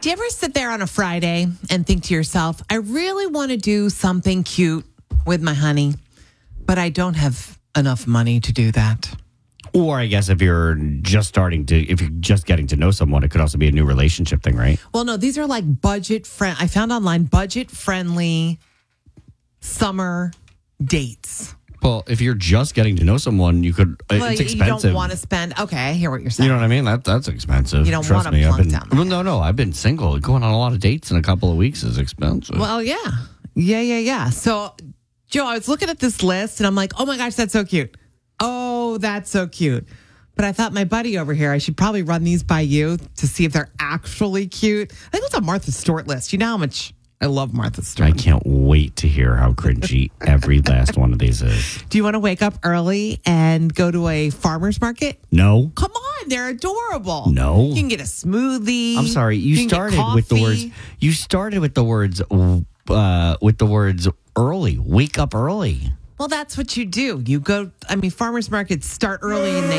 you ever sit there on a Friday and think to yourself, I really want to do something cute with my honey, but I don't have enough money to do that? Or I guess if you're just getting to know someone, it could also be a new relationship thing, right? Well, no, these are like I found online budget-friendly summer dates. Well, if you're just getting to know someone, you could. It's expensive. You don't want to spend. Okay, I hear what you're saying. You know what I mean? That's expensive. You don't Trust want to me. plunk down that. Well, no. I've been single. Going on a lot of dates in a couple of weeks is expensive. Well, yeah. So, Joe, I was looking at this list and I'm like, oh my gosh, that's so cute. Oh, that's so cute. But I thought my buddy over here, I should probably run these by you to see if they're actually cute. I think it's a Martha Stewart list. You know how much I love Martha Stewart. I can't wait to hear how cringy every last one of these is. Do you want to wake up early and go to a farmer's market? No. Come on, they're adorable. No. You can get a smoothie. I'm sorry. You started with the words. You started with the words. With the words early. Wake up early. Well, that's what you do. You go. Farmers markets start early, and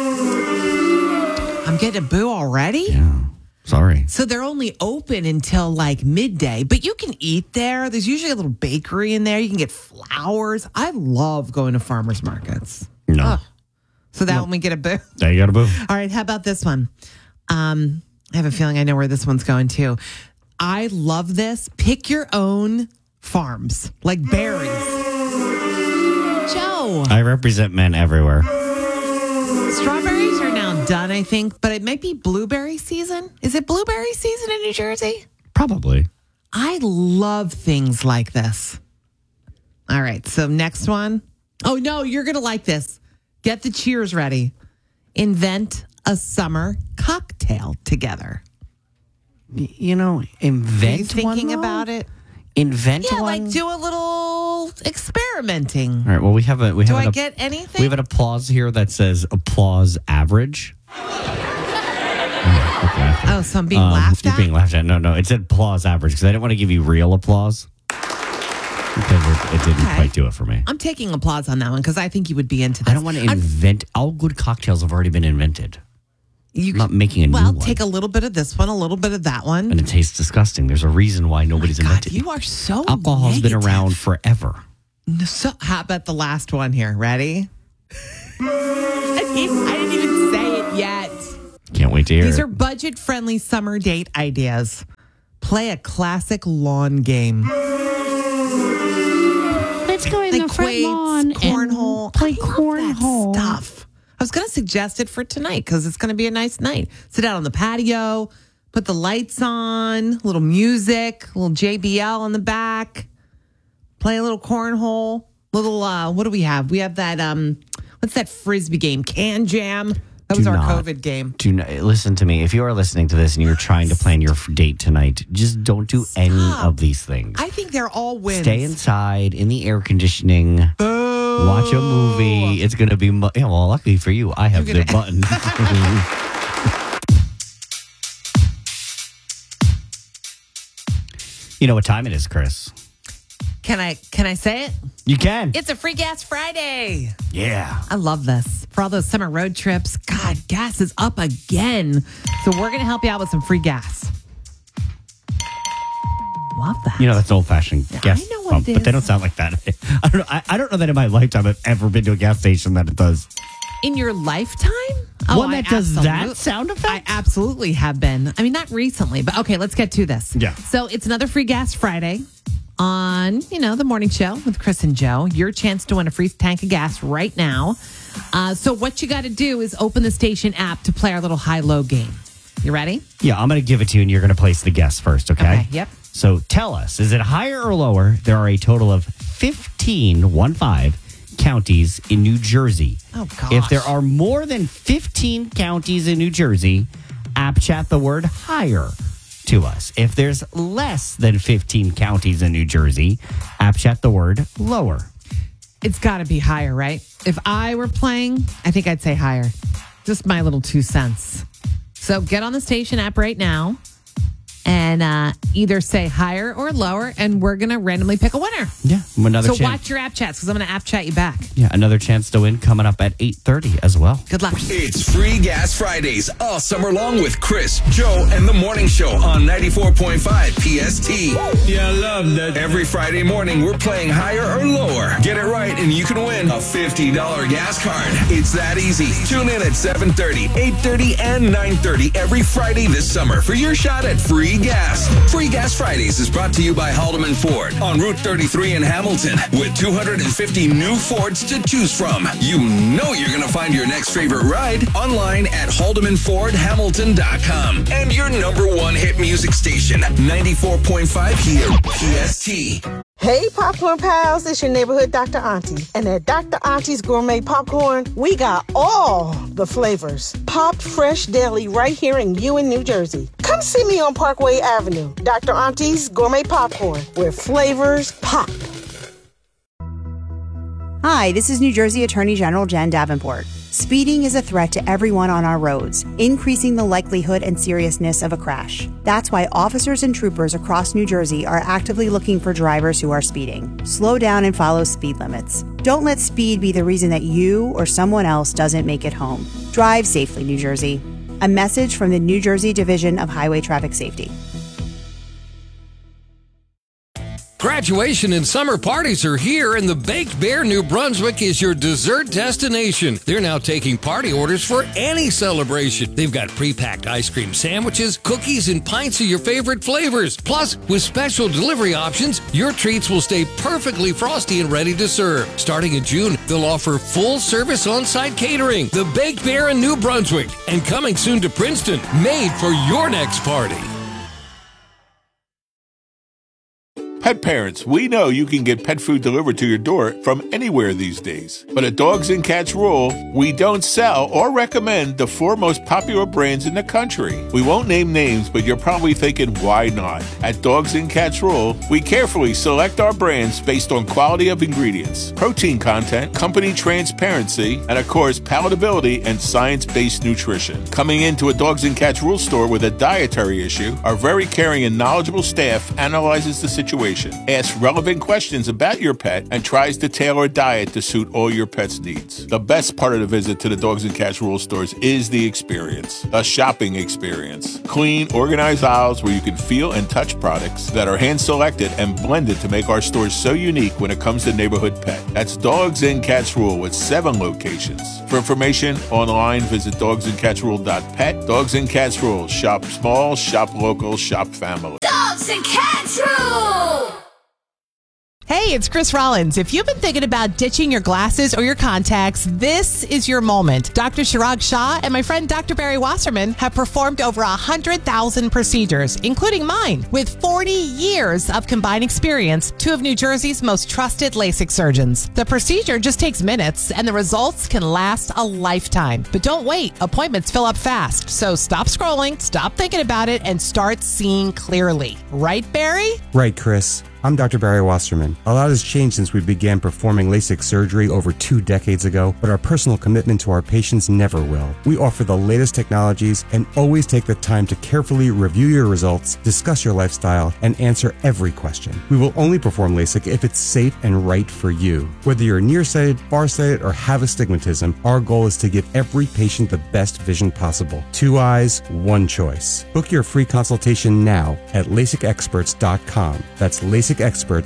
I'm getting a boo already. Yeah. Sorry. So they're only open until like midday, but you can eat there. There's usually a little bakery in there. You can get flowers. I love going to farmers markets. No. So that one we get a boo. There you got a boo. All right. How about this one? I have a feeling I know where this one's going too. I love this. Pick your own farms, like berries. Joe. I represent men everywhere. Strawberries are now done, I think, but it might be blueberry season. Is it blueberry season in New Jersey? Probably. I love things like this. All right, so next one. Oh, no, you're going to like this. Get the cheers ready. Invent a summer cocktail together. Invent Are you thinking one, about it? Invent Yeah, one? like do a little experimenting. All right, well, Do I get anything? We have an applause here that says applause average. Oh, so I'm being laughed You're at? being laughed at. No. It said applause average because I didn't want to give you real applause. Because it didn't quite do it for me. I'm taking applause on that one because I think you would be into this. I don't want to invent. All good cocktails have already been invented. I'm not making a new one. Well, take a little bit of this one, a little bit of that one. And it tastes disgusting. There's a reason why nobody's invented it. You are so Alcohol's been around forever. So, how about the last one here? Ready? I didn't even say it yet. Can't wait to hear These it. are budget-friendly summer date ideas. Play a classic lawn game. Let's go in the front lawn cornhole. and play I love cornhole. that stuff. I was going to suggest it for tonight because it's going to be a nice night. Sit out on the patio, put the lights on, little music, a little JBL in the back, play a little cornhole, little, what do we have? We have that, what's that Frisbee game? Can Jam. That was our COVID game. Do not listen to me. If you are listening to this and you're trying to plan your date tonight, just don't do any of these things. I think they're all wins. Stay inside in the air conditioning. Boo. Watch a movie. It's going to be... well, luckily for you, I have the button. You know what time it is, Chris? Can I say it? You can. It's a Free Gas Friday. Yeah. I love this. For all those summer road trips, God, gas is up again. So we're going to help you out with some free gas. Love that. You know, that's an old-fashioned gas I know what pump, it but they is. don't sound like that. I don't know that in my lifetime I've ever been to a gas station that it does. In your lifetime? One that does that absolutely- sound effect? I absolutely have been. I mean, not recently, but okay, let's get to this. Yeah. So it's another Free Gas Friday on, the morning show with Chris and Joe. Your chance to win a free tank of gas right now. So what you got to do is open the station app to play our little high-low game. You ready? Yeah, I'm going to give it to you, and you're going to place the guess first, okay? Okay, yep. So tell us, is it higher or lower? There are a total of 15 counties in New Jersey. Oh, gosh. If there are more than 15 counties in New Jersey, app chat the word higher to us. If there's less than 15 counties in New Jersey, app chat the word lower. It's got to be higher, right? If I were playing, I think I'd say higher. Just my little 2 cents. So get on the station app right now. and either say higher or lower, and we're going to randomly pick a winner. Yeah, another So chance. watch your app chats because I'm going to app chat you back. Yeah, another chance to win coming up at 8:30 as well. Good luck. It's Free Gas Fridays all summer long with Chris, Joe, and the Morning Show on 94.5 PST. Yeah, I love that. Every Friday morning, we're playing higher or lower. Get it right, and you can win a $50 gas card. It's that easy. Tune in at 7:30, 8:30, and 9:30 every Friday this summer for your shot at free gas. Free Gas Fridays is brought to you by Haldeman Ford on Route 33 in Hamilton with 250 new Fords to choose from. You know you're going to find your next favorite ride online at HaldemanFordHamilton.com. And your number one hit music station, 94.5 here, PST. Hey, Popcorn Pals, it's your neighborhood Dr. Auntie. And at Dr. Auntie's Gourmet Popcorn, we got all the flavors. Popped fresh daily right here in Ewen, New Jersey. Come see me on Parkway Avenue. Dr. Auntie's Gourmet Popcorn, where flavors pop. Hi, this is New Jersey Attorney General Jen Davenport. Speeding is a threat to everyone on our roads, increasing the likelihood and seriousness of a crash. That's why officers and troopers across New Jersey are actively looking for drivers who are speeding. Slow down and follow speed limits. Don't let speed be the reason that you or someone else doesn't make it home. Drive safely, New Jersey. A message from the New Jersey Division of Highway Traffic Safety. Graduation and summer parties are here, and the Baked Bear New Brunswick is your dessert destination. They're now taking party orders for any celebration. They've got pre-packed ice cream sandwiches, cookies, and pints of your favorite flavors. Plus, with special delivery options, your treats will stay perfectly frosty and ready to serve. Starting in June, they'll offer full-service on-site catering. The Baked Bear in New Brunswick, and coming soon to Princeton, made for your next party. Pet parents, we know you can get pet food delivered to your door from anywhere these days. But at Dogs and Cats Rule, we don't sell or recommend the 4 most popular brands in the country. We won't name names, but you're probably thinking, why not? At Dogs and Cats Rule, we carefully select our brands based on quality of ingredients, protein content, company transparency, and of course, palatability and science-based nutrition. Coming into a Dogs and Cats Rule store with a dietary issue, our very caring and knowledgeable staff analyzes the situation, asks relevant questions about your pet, and tries to tailor a diet to suit all your pet's needs. The best part of the visit to the Dogs and Cats Rule stores is the experience, the shopping experience. Clean, organized aisles where you can feel and touch products that are hand-selected and blended to make our stores so unique when it comes to neighborhood pet. That's Dogs and Cats Rule with 7 locations. For information online, visit dogsandcatsrule.pet. Dogs and Cats Rule. Shop small, shop local, shop family. Dogs and Cats Rule! Hey, it's Chris Rollins. If you've been thinking about ditching your glasses or your contacts, this is your moment. Dr. Chirag Shah and my friend Dr. Barry Wasserman have performed over 100,000 procedures, including mine. With 40 years of combined experience, 2 of New Jersey's most trusted LASIK surgeons. The procedure just takes minutes, and the results can last a lifetime. But don't wait. Appointments fill up fast. So stop scrolling, stop thinking about it, and start seeing clearly. Right, Barry? Right, Chris. I'm Dr. Barry Wasserman. A lot has changed since we began performing LASIK surgery over 2 decades ago, but our personal commitment to our patients never will. We offer the latest technologies and always take the time to carefully review your results, discuss your lifestyle, and answer every question. We will only perform LASIK if it's safe and right for you. Whether you're nearsighted, farsighted, or have astigmatism, our goal is to give every patient the best vision possible. 2 eyes, 1 choice. Book your free consultation now at LASIKexperts.com. That's LASIKexperts.com.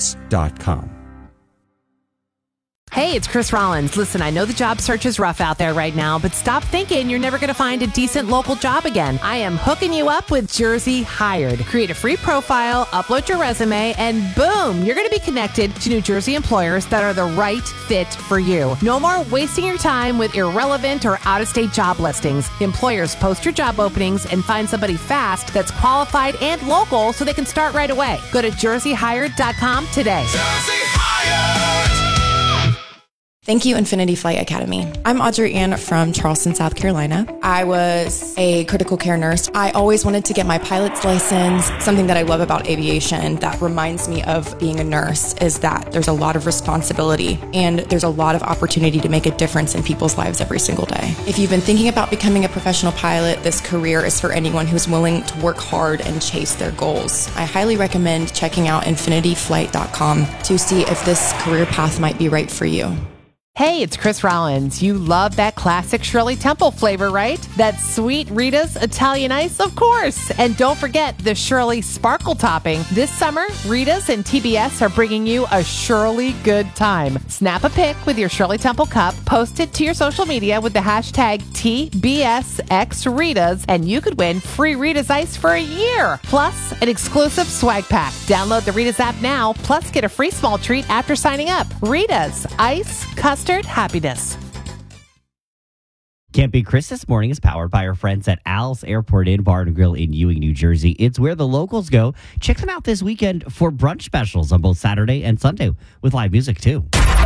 Hey, it's Chris Rollins. Listen, I know the job search is rough out there right now, but stop thinking you're never going to find a decent local job again. I am hooking you up with Jersey Hired. Create a free profile, upload your resume, and boom, you're going to be connected to New Jersey employers that are the right fit for you. No more wasting your time with irrelevant or out-of-state job listings. Employers post your job openings and find somebody fast that's qualified and local so they can start right away. Go to jerseyhired.com today. Jersey Hired! Thank you, Infinity Flight Academy. I'm Audrey Ann from Charleston, South Carolina. I was a critical care nurse. I always wanted to get my pilot's license. Something that I love about aviation that reminds me of being a nurse is that there's a lot of responsibility and there's a lot of opportunity to make a difference in people's lives every single day. If you've been thinking about becoming a professional pilot, this career is for anyone who's willing to work hard and chase their goals. I highly recommend checking out infinityflight.com to see if this career path might be right for you. Hey, it's Chris Rollins. You love that classic Shirley Temple flavor, right? That sweet Rita's Italian Ice, of course. And don't forget the Shirley Sparkle topping. This summer, Rita's and TBS are bringing you a Shirley good time. Snap a pic with your Shirley Temple cup, post it to your social media with the hashtag TBSXRitas, and you could win free Rita's Ice for a year. Plus, an exclusive swag pack. Download the Rita's app now, plus get a free small treat after signing up. Rita's Ice Custard Happiness. Can't Be Chris this morning is powered by our friends at Al's Airport Inn Bar and Grill in Ewing, New Jersey. It's where the locals go. Check them out this weekend for brunch specials on both Saturday and Sunday with live music too.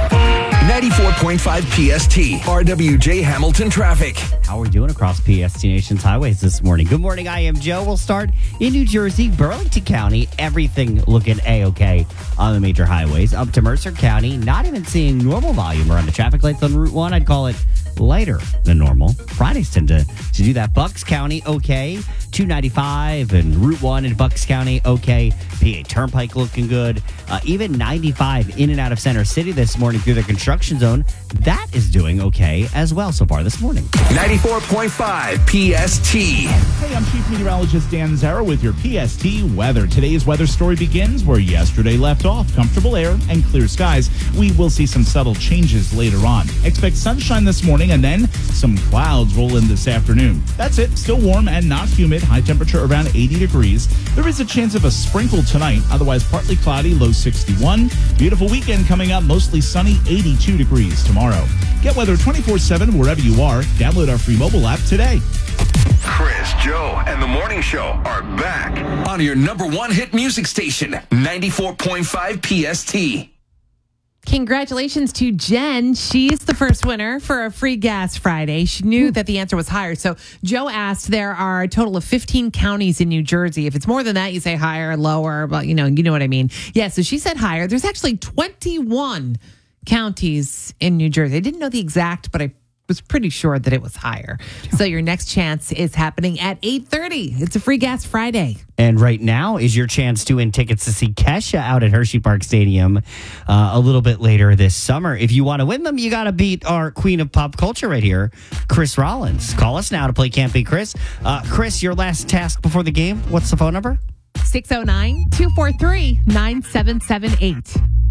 94.5 PST, RWJ Hamilton traffic. How are we doing across PST Nation's highways this morning? Good morning, I am Joe. We'll start in New Jersey, Burlington County. Everything looking A-OK on the major highways. Up to Mercer County, not even seeing normal volume around the traffic lights on Route 1. I'd call it lighter than normal. Fridays tend to do that. Bucks County, okay. 295 and Route 1 in Bucks County, okay. PA Turnpike looking good. Even 95 in and out of Center City this morning through the construction zone. That is doing okay as well so far this morning. 94.5 PST. Hey, I'm Chief Meteorologist Dan Zara with your PST weather. Today's weather story begins where yesterday left off. Comfortable air and clear skies. We will see some subtle changes later on. Expect sunshine this morning and then some clouds roll in this afternoon. That's it. Still warm and not humid. High temperature around 80 degrees. There is a chance of a sprinkle tonight. Otherwise partly cloudy, low 61. Beautiful weekend coming up. Mostly sunny, 82 degrees tomorrow. Get weather 24/7 wherever you are. Download our free mobile app today. Chris, Joe, and the Morning Show are back on your number one hit music station, 94.5 PST. Congratulations to Jen. She's the first winner for a free gas Friday. She knew that the answer was higher. So Joe asked, there are a total of 15 counties in New Jersey. If it's more than that, you say higher, lower, but you know what I mean. Yeah, so she said higher. There's actually 21 counties in New Jersey. I didn't know the exact, but I was pretty sure that it was higher. So your next chance is happening at 8:30. It's a free gas Friday. And right now is your chance to win tickets to see Kesha out at Hershey Park Stadium a little bit later this summer. If you want to win them, you got to beat our queen of pop culture right here, Chris Rollins. Call us now to play Can't Beat Chris. Chris, your last task before the game. What's the phone number? 609-243-9778.